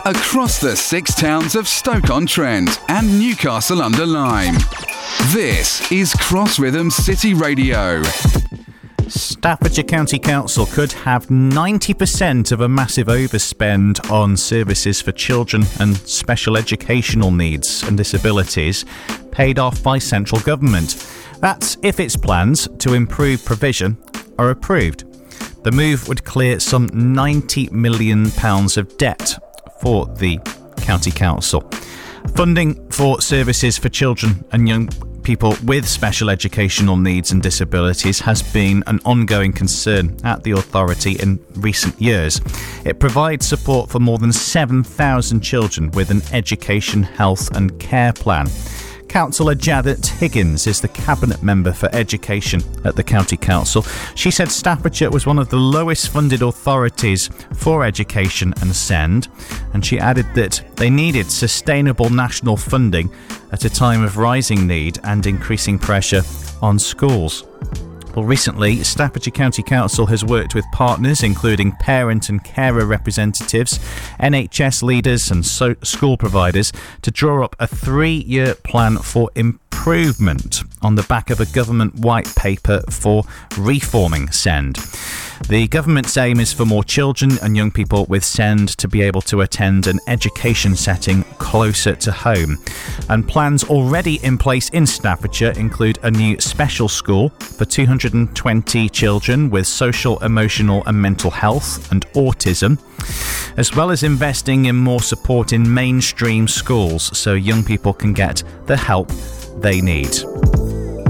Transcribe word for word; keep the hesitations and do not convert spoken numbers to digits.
across the six towns of Stoke-on-Trent and Newcastle-under-Lyme. This is Cross Rhythm City Radio. Staffordshire County Council could have ninety percent of a massive overspend on services for children and special educational needs and disabilities paid off by central government. That's if its plans to improve provision are approved. The move would clear some ninety million pounds of debt for the County Council. Funding for services for children and young people with special educational needs and disabilities has been an ongoing concern at the authority in recent years. It provides support for more than seven thousand children with an education, health and care plan. Councillor Janet Higgins is the Cabinet Member for Education at the County Council. She said Staffordshire was one of the lowest funded authorities for education and SEND, and she added that they needed sustainable national funding at a time of rising need and increasing pressure on schools. Well, recently, Staffordshire County Council has worked with partners including parent and carer representatives, N H S leaders and so- school providers to draw up a three-year plan for improvement on the back of a government white paper for reforming SEND. The government's aim is for more children and young people with SEND to be able to attend an education setting closer to home. And plans already in place in Staffordshire include a new special school for two hundred twenty children with social, emotional and mental health and autism, as well as investing in more support in mainstream schools so young people can get the help they need.